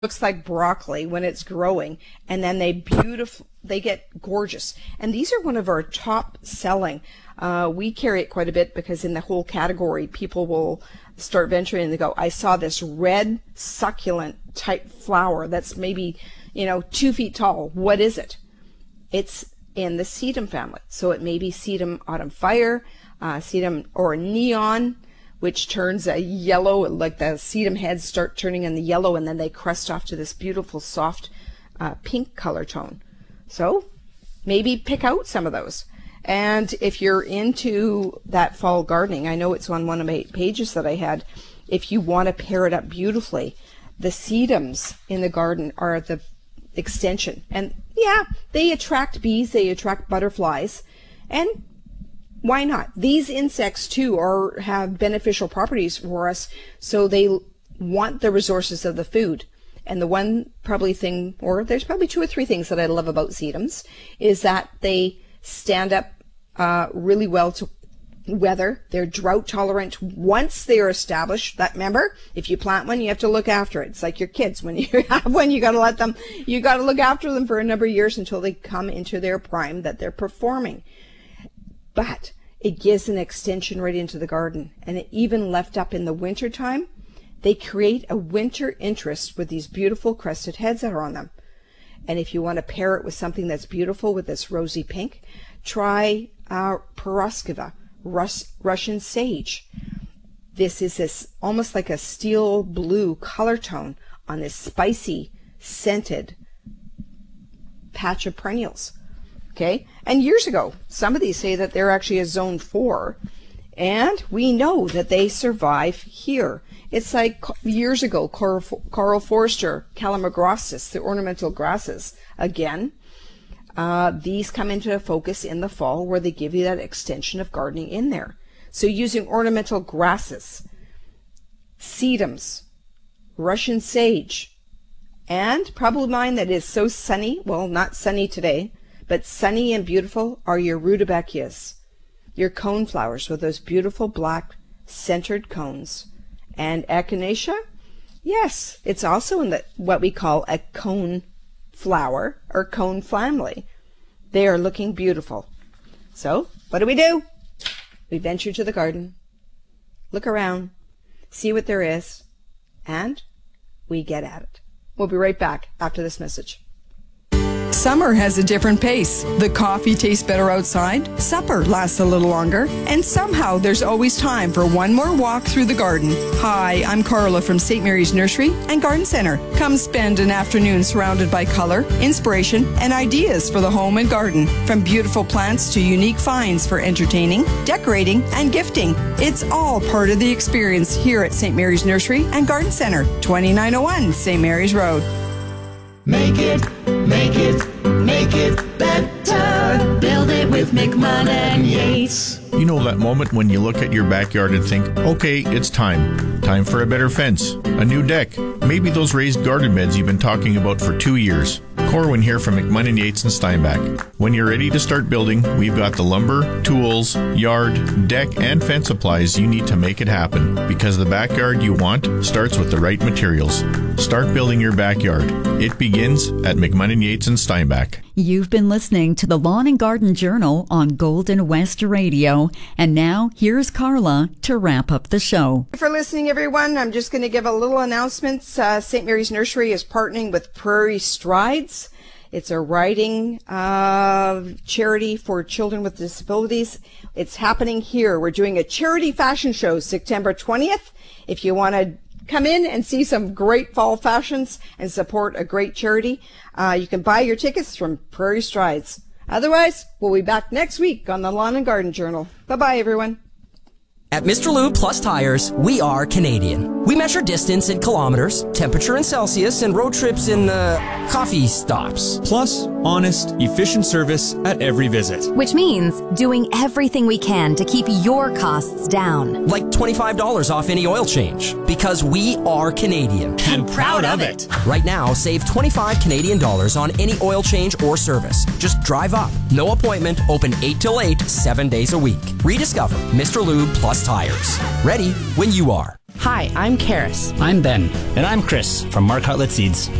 looks like broccoli when it's growing, and then they get gorgeous. And these are one of our top selling. We carry it quite a bit because in the whole category, people will start venturing and they go, I saw this red succulent type flower that's maybe 2 feet tall. What is it? It's in the sedum family. So it may be sedum autumn fire, sedum or neon, which turns a yellow, like the sedum heads start turning in the yellow, and then they crest off to this beautiful soft pink color tone. So maybe pick out some of those. And if you're into that fall gardening, I know it's on one of my pages that I had, if you want to pair it up beautifully, the sedums in the garden are the extension. And yeah, they attract bees, they attract butterflies, and why not? These insects too have beneficial properties for us, so they want the resources of the food. And the one probably thing, or there's probably 2 or 3 things that I love about sedums, is that they stand up really well to weather. They're drought tolerant once they are established. That, remember, if you plant one, you have to look after it. It's like your kids. When you have one, you got to look after them for a number of years until they come into their prime that they're performing. But it gives an extension right into the garden, and it even left up in the winter time, they create a winter interest with these beautiful crested heads that are on them. And if you want to pair it with something that's beautiful with this rosy pink, try Perovskita, Russian sage. This is this almost like a steel blue color tone on this spicy, scented patch of perennials. Okay, and years ago, some of these say that they're actually a zone 4, and we know that they survive here. It's like years ago, Carl Forster, Calamagrostis, the ornamental grasses. Again, these come into focus in the fall where they give you that extension of gardening in there. So using ornamental grasses, sedums, Russian sage, and probably mine that is so sunny, well, not sunny today, but sunny and beautiful are your rudbeckias, your cone flowers with those beautiful black centered cones. And echinacea, yes, it's also in what we call a cone flower or cone family. They are looking beautiful. So what do? We venture to the garden, look around, see what there is, and we get at it. We'll be right back after this message. Summer has a different pace. The coffee tastes better outside, supper lasts a little longer, and somehow there's always time for one more walk through the garden. Hi, I'm Carla from St. Mary's Nursery and Garden Center. Come spend an afternoon surrounded by color, inspiration, and ideas for the home and garden. From beautiful plants to unique finds for entertaining, decorating, and gifting. It's all part of the experience here at St. Mary's Nursery and Garden Center, 2901 St. Mary's Road. Make it better. Build it with McMahon and Yates. You know that moment when you look at your backyard and think, okay, it's time. Time for a better fence, a new deck, maybe those raised garden beds you've been talking about for 2 years. Corwin here from McMahon & Yates and Steinbach. When you're ready to start building, we've got the lumber, tools, yard, deck, and fence supplies you need to make it happen. Because the backyard you want starts with the right materials. Start building your backyard. It begins at McMahon & Yates and Steinbach. You've been listening to the Lawn and Garden Journal on Golden West Radio. And now, here's Carla to wrap up the show. Thank you for listening, everyone. I'm just going to give a little announcement. St. Mary's Nursery is partnering with Prairie Strides. It's a riding charity for children with disabilities. It's happening here. We're doing a charity fashion show September 20th. If you want to come in and see some great fall fashions and support a great charity, you can buy your tickets from Prairie Strides. Otherwise, we'll be back next week on the Lawn and Garden Journal. Bye-bye, everyone. At Mr. Lube Plus Tires, we are Canadian. We measure distance in kilometers, temperature in Celsius, and road trips in, coffee stops. Plus, honest, efficient service at every visit. Which means doing everything we can to keep your costs down. Like $25 off any oil change. Because we are Canadian. And proud of it. Right now, save 25 Canadian dollars on any oil change or service. Just drive up. No appointment. Open 8 till 8, 7 days a week. Rediscover Mr. Lube Plus Tires. Ready when you are. Hi, I'm Karis. I'm Ben. And I'm Chris from Mark Hutlet Seeds.